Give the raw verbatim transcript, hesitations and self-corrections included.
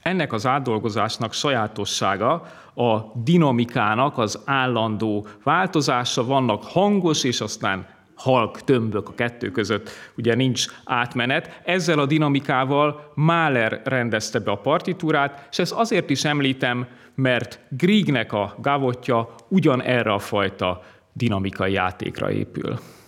Ennek az átdolgozásnak sajátossága a dinamikának az állandó változása, vannak hangos és aztán halk tömbök a kettő között, ugye nincs átmenet. Ezzel a dinamikával Mahler rendezte be a partitúrát, és ezt azért is említem, mert Griegnek a gavottja ugyanerre a fajta dinamikai játékra épül.